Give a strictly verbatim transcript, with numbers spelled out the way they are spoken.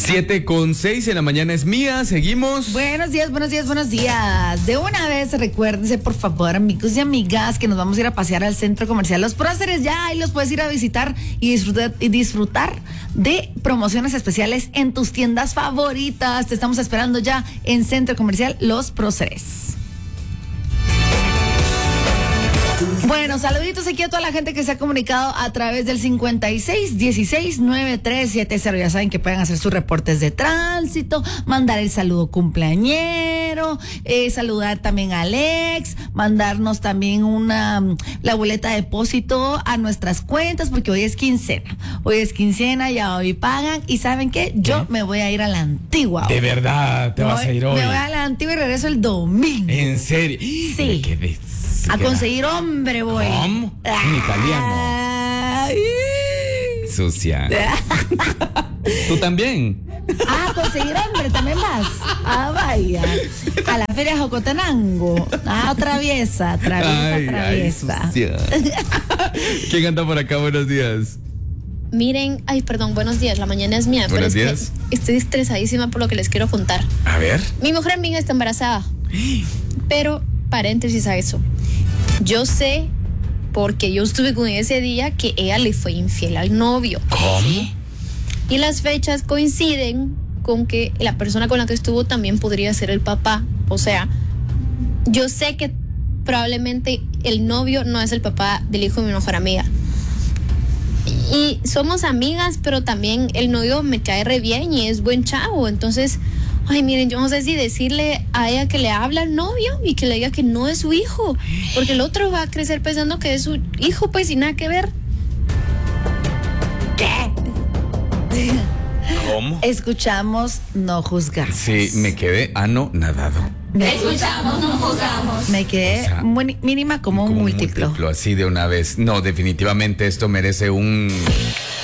Siete con seis en la mañana es mía, seguimos. Buenos días, buenos días, buenos días. De una vez recuérdense, por favor, amigos y amigas, que nos vamos a ir a pasear al centro comercial Los Próceres. Ya ahí los puedes ir a visitar y disfrutar, y disfrutar de promociones especiales en tus tiendas favoritas. Te estamos esperando ya en Centro Comercial Los Próceres. Bueno, saluditos aquí a toda la gente que se ha comunicado a través del cincuenta y seis dieciséis noventa y tres setenta. Ya saben que pueden hacer sus reportes de tránsito, mandar el saludo cumpleañero, eh, saludar también a Alex, mandarnos también una la boleta de depósito a nuestras cuentas, porque hoy es quincena. Hoy es quincena, ya hoy pagan. ¿Y saben qué? Yo ¿Qué? me voy a ir a la antigua. De verdad, te me vas voy, a ir hoy. Me voy a la antigua y regreso el domingo. ¿En serio? Sí. Me quedé. A conseguir hombre voy. ¿Cómo? En italiano. Ay. Sucia. ¿Tú también? Ah, conseguir hombre también vas. Ah, vaya. A la feria Jocotenango. Ah, traviesa, traviesa, Ay, traviesa. ay, sucia. ¿Quién anda por acá? Buenos días. Miren, ay, perdón, buenos días, la mañana es mía. Buenos pero días. Es que estoy estresadísima por lo que les quiero contar. A ver. Mi mejor amiga está embarazada. Pero, paréntesis a eso. Yo sé, porque yo estuve con ella ese día, que ella le fue infiel al novio. ¿Cómo? ¿Sí? Y las fechas coinciden con que la persona con la que estuvo también podría ser el papá. O sea, yo sé que probablemente el novio no es el papá del hijo de mi mejor amiga. Y somos amigas, pero también el novio me cae re bien y es buen chavo. Entonces, ay, miren, yo no sé si decirle a ella que le habla al novio y que le diga que no es su hijo, porque el otro va a crecer pensando que es su hijo, pues, sin nada que ver. ¿Qué? ¿Cómo? Escuchamos, no juzgamos. Sí, me quedé anonadado. Me, Escuchamos, no juzgamos. me quedé O sea, muy- mínima como, Como un un múltiplo. múltiplo, así de una vez. No, definitivamente esto merece un